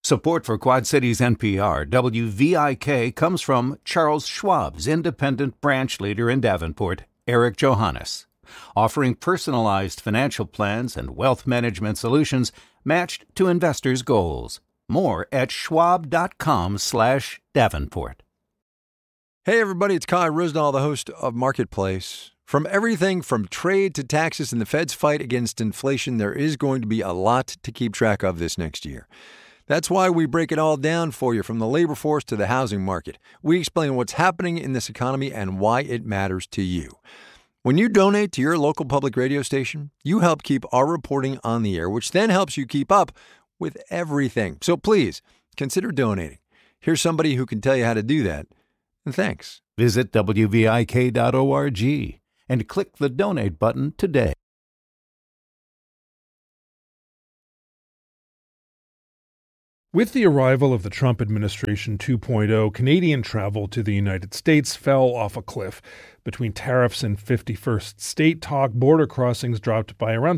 Support for Quad Cities NPR WVIK comes from Charles Schwab's independent branch leader in Davenport, Eric Johannes, offering personalized financial plans and wealth management solutions matched to investors' goals. More at schwab.com/Davenport. Hey everybody, it's Kai Rusnall, the host of Marketplace. From everything from trade to taxes and the Fed's fight against inflation, there is going to be a lot to keep track of this next year. That's why we break it all down for you, from the labor force to the housing market. We explain what's happening in this economy and why it matters to you. When you donate to your local public radio station, you help keep our reporting on the air, which then helps you keep up with everything. So please, consider donating. Here's somebody who can tell you how to do that. And thanks. Visit WVIK.org and click the donate button today. With the arrival of the Trump administration 2.0, Canadian travel to the United States fell off a cliff. Between tariffs and 51st state talk, border crossings dropped by around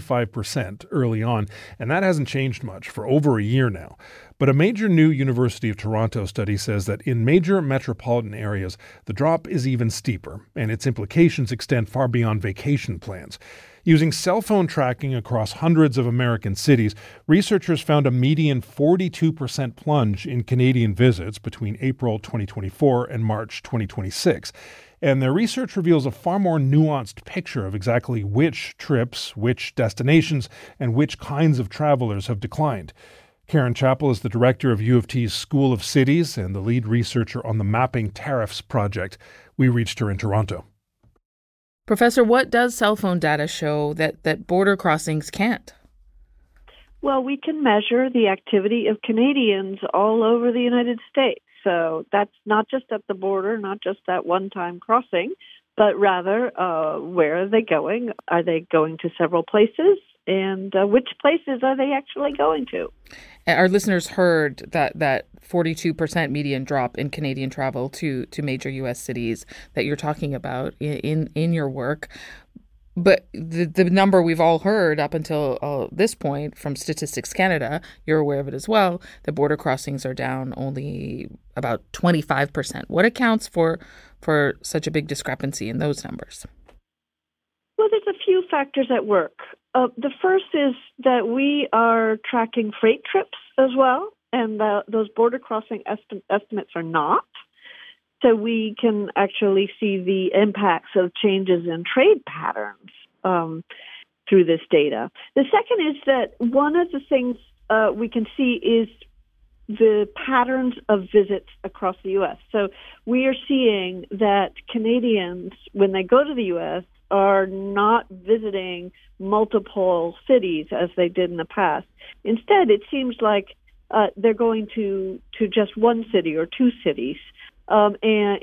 25% early on, and that hasn't changed much for over a year now. But a major new University of Toronto study says that in major metropolitan areas, the drop is even steeper, and its implications extend far beyond vacation plans. Using cell phone tracking across hundreds of American cities, researchers found a median 42% plunge in Canadian visits between April 2024 and March 2026. And their research reveals a far more nuanced picture of exactly which trips, which destinations, and which kinds of travelers have declined. Karen Chappell is the director of U of T's School of Cities and the lead researcher on the Mapping Tariffs project. We reached her in Toronto. Professor, what does cell phone data show that border crossings can't? Well, we can measure the activity of Canadians all over the United States. So that's not just at the border, not just that one-time crossing, but rather where are they going? Are they going to several places? And which places are they actually going to? Our listeners heard that 42% median drop in Canadian travel to major U.S. cities that you're talking about in your work. But the number we've all heard up until this point from Statistics Canada, you're aware of it as well, the border crossings are down only about 25%. What accounts for such a big discrepancy in those numbers? Well, there's a few factors at work. The first is that we are tracking freight trips as well, and those border crossing estimates are not. So we can actually see the impacts of changes in trade patterns through this data. The second is that one of the things we can see is the patterns of visits across the U.S. So we are seeing that Canadians, when they go to the U.S., are not visiting multiple cities as they did in the past. Instead, it seems like they're going to just one city or two cities, and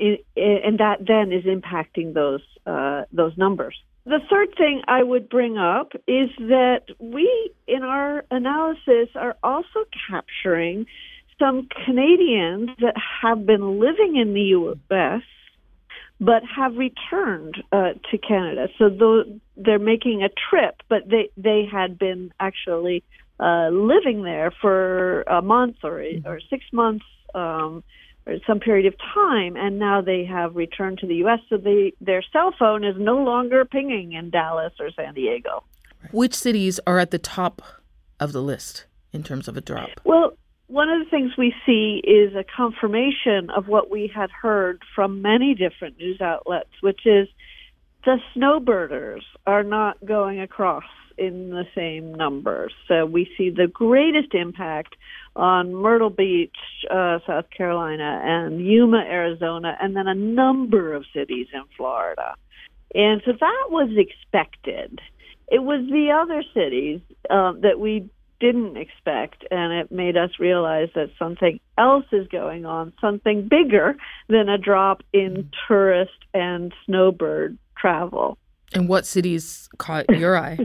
that then is impacting those numbers. The third thing I would bring up is that we, in our analysis, are also capturing some Canadians that have been living in the U.S. but have returned to Canada. So they're making a trip, but they had been actually living there for a month or 6 months or some period of time, and now they have returned to the U.S., so their cell phone is no longer pinging in Dallas or San Diego. Which cities are at the top of the list in terms of a drop? Well, one of the things we see is a confirmation of what we had heard from many different news outlets, which is the snowbirders are not going across in the same numbers. So we see the greatest impact on Myrtle Beach, South Carolina, and Yuma, Arizona, and then a number of cities in Florida. And so that was expected. It was the other cities that we didn't expect, and it made us realize that something else is going on, something bigger than a drop in tourist and snowbird travel. And what cities caught your eye?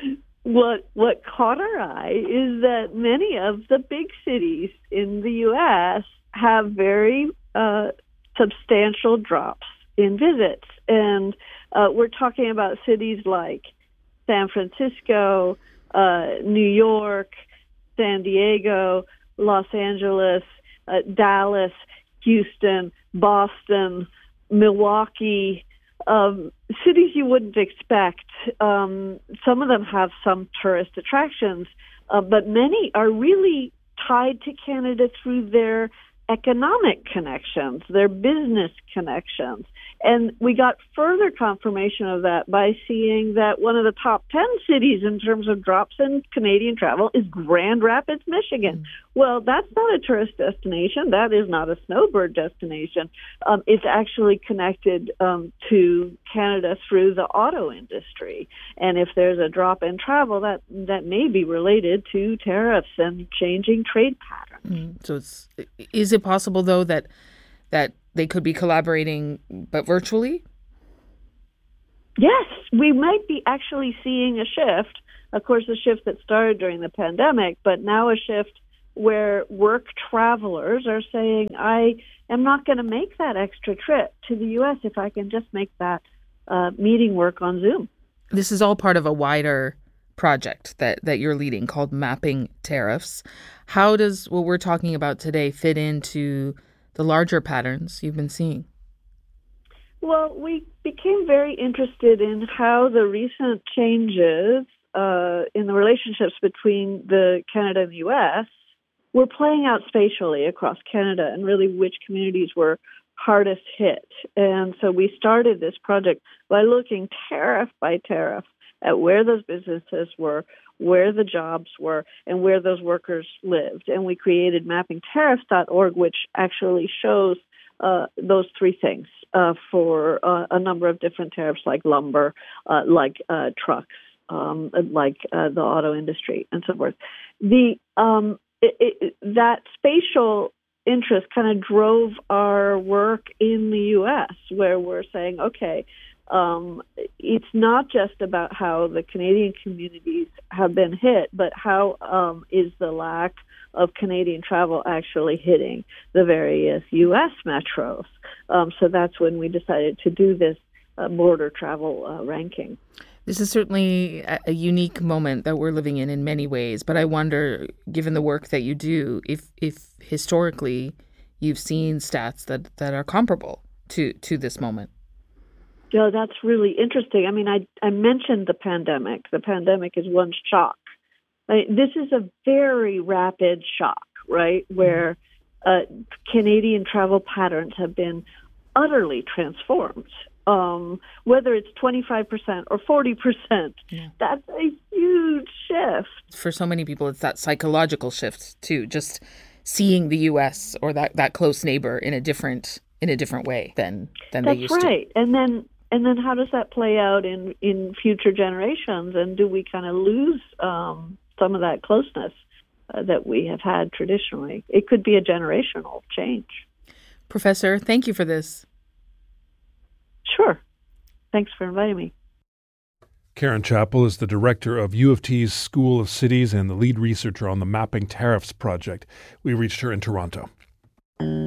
What caught our eye is that many of the big cities in the U.S. have very substantial drops in visits. And we're talking about cities like San Francisco, New York, San Diego, Los Angeles, Dallas, Houston, Boston, Milwaukee, cities you wouldn't expect. Some of them have some tourist attractions, but many are really tied to Canada through their economic connections, their business connections. And we got further confirmation of that by seeing that one of the top 10 cities in terms of drops in Canadian travel is Grand Rapids, Michigan. Well, that's not a tourist destination. That is not a snowbird destination. It's actually connected to Canada through the auto industry. And if there's a drop in travel, that may be related to tariffs and changing trade patterns. So is it possible, though, that they could be collaborating, but virtually? Yes, we might be actually seeing a shift. Of course, a shift that started during the pandemic, but now a shift where work travelers are saying, I am not going to make that extra trip to the U.S. if I can just make that meeting work on Zoom. This is all part of a wider project that you're leading called Mapping Tariffs. How does what we're talking about today fit into the larger patterns you've been seeing? Well, we became very interested in how the recent changes in the relationships between the Canada and the U.S. were playing out spatially across Canada and really which communities were hardest hit. And so we started this project by looking tariff by tariff at where those businesses were, where the jobs were, and where those workers lived. And we created mappingtariffs.org, which actually shows those three things for a number of different tariffs like lumber, like trucks, like the auto industry, and so forth. That spatial interest kind of drove our work in the U.S., where we're saying, okay, it's not just about how the Canadian communities have been hit, but how is the lack of Canadian travel actually hitting the various U.S. metros. So that's when we decided to do this border travel ranking. This is certainly a unique moment that we're living in many ways, but I wonder, given the work that you do, if historically you've seen stats that are comparable to this moment. Yeah, that's really interesting. I mean, I mentioned the pandemic. The pandemic is one shock. This is a very rapid shock, right, where Canadian travel patterns have been utterly transformed. Whether it's 25% or 40%, that's a huge shift. For so many people, it's that psychological shift too, just seeing the U.S. or that close neighbor in a different way than they used to. That's right. And then how does that play out in future generations? And do we kind of lose some of that closeness that we have had traditionally? It could be a generational change. Professor, thank you for this. Sure. Thanks for inviting me. Karen Chappell is the director of U of T's School of Cities and the lead researcher on the Mapping Tariffs project. We reached her in Toronto.